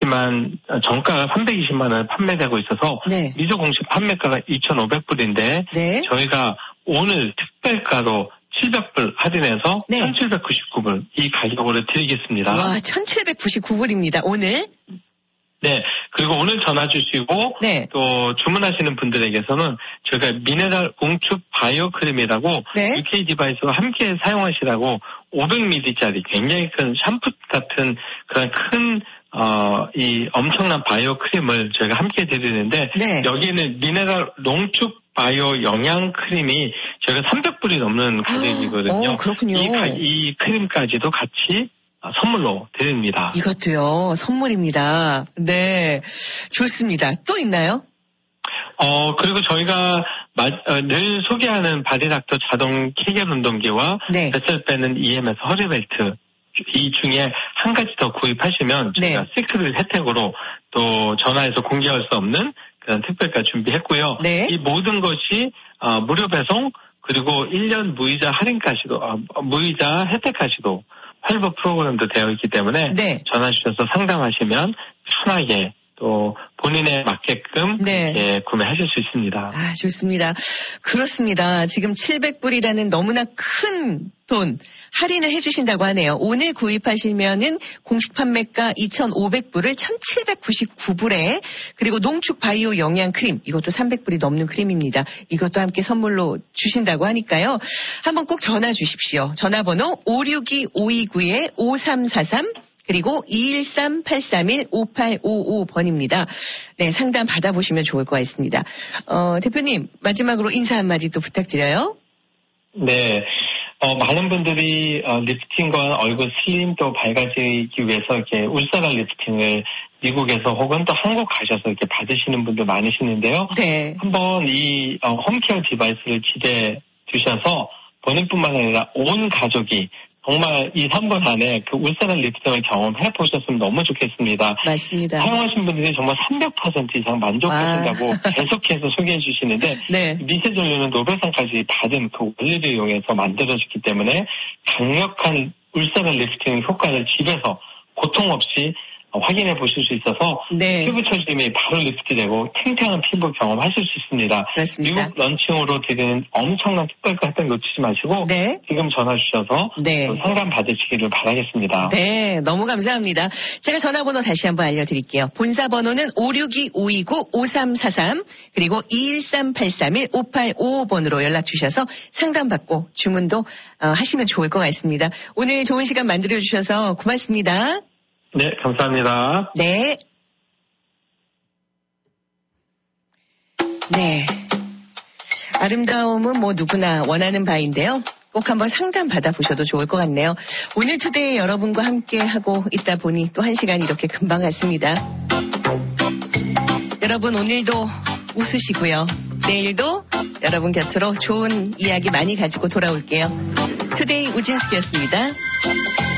있지만 정가가 320만 원에 판매되고 있어서 네. 미조 공식 판매가가 2,500불인데 네. 저희가 오늘 특별가로 700불 할인해서 네. 1,799불 이 가격으로 드리겠습니다. 와, 1,799불입니다. 오늘. 네. 그리고 오늘 전화 주시고 네. 또 주문하시는 분들에게서는 저희가 미네랄 웅축 바이오 크림이라고 네. UK 디바이스와 함께 사용하시라고 500ml짜리 굉장히 큰 샴푸 같은 그런 큰 이 엄청난 바이오 크림을 저희가 함께 드리는데 네. 여기는 미네랄 농축 바이오 영양 크림이 저희가 300불이 넘는 가격이거든요. 그렇군요. 이 크림까지도 같이 선물로 드립니다. 이것도요, 선물입니다. 네. 좋습니다. 또 있나요? 그리고 저희가 늘 소개하는 바디닥터 자동 케겔 운동기와 네. 뱃살 빼는 EMS 허리벨트 이 중에 한 가지 더 구입하시면 저희가 네. 시크릿 혜택으로 또 전화해서 공개할 수 없는 그런 특별가 준비했고요. 네. 이 모든 것이 무료 배송 그리고 1년 무이자 할인까지도 무이자 혜택까지도 할부 프로그램도 되어 있기 때문에 네. 전화 주셔서 상담하시면 편하게 또 본인에 맞게끔 네. 구매하실 수 있습니다. 아, 좋습니다. 그렇습니다. 지금 700불이라는 너무나 큰 돈 할인을 해주신다고 하네요. 오늘 구입하시면은 공식 판매가 2,500불을 1,799불에 그리고 농축 바이오 영양 크림 이것도 300불이 넘는 크림입니다. 이것도 함께 선물로 주신다고 하니까요. 한번 꼭 전화 주십시오. 전화번호 562-529-5343 그리고 213-831-5855번입니다. 네, 상담 받아보시면 좋을 것 같습니다. 대표님, 마지막으로 인사 한마디 또 부탁드려요. 네. 많은 분들이 리프팅과 얼굴 슬림 또 밝아지기 위해서 이렇게 울사랄 리프팅을 미국에서 혹은 또 한국 가셔서 이렇게 받으시는 분들 많으시는데요. 네. 한번 이 홈케어 디바이스를 기대해 주셔서 본인뿐만 아니라 온 가족이 정말 2, 3분 안에 그 울사랄 리프팅을 경험해 보셨으면 너무 좋겠습니다. 맞습니다. 사용하신 분들이 정말 300% 이상 만족하신다고 계속해서 소개해 주시는데 네. 미세전류는 노벨상까지 받은 그 원리를 이용해서 만들어졌기 때문에 강력한 울사랄 리프팅 효과를 집에서 고통 없이 확인해 보실 수 있어서 네. 피부 처짐이 바로 리프트되고 탱탱한 피부 경험하실 수 있습니다. 그렇습니다. 미국 런칭으로 드리는 엄청난 특별가 혜택 놓치지 마시고 네. 지금 전화 주셔서 네. 상담 받으시기를 바라겠습니다. 네, 너무 감사합니다. 제가 전화번호 다시 한번 알려드릴게요. 본사 번호는 562-529-5343 그리고 213-831-5855번으로 연락 주셔서 상담받고 주문도 하시면 좋을 것 같습니다. 오늘 좋은 시간 만들어주셔서 고맙습니다. 네, 감사합니다. 네. 네. 아름다움은 뭐 누구나 원하는 바인데요. 꼭 한번 상담 받아보셔도 좋을 것 같네요. 오늘 투데이 여러분과 함께 하고 있다 보니 또 한 시간이 이렇게 금방 갔습니다. 여러분 오늘도 웃으시고요. 내일도 여러분 곁으로 좋은 이야기 많이 가지고 돌아올게요. 투데이 우진숙이었습니다.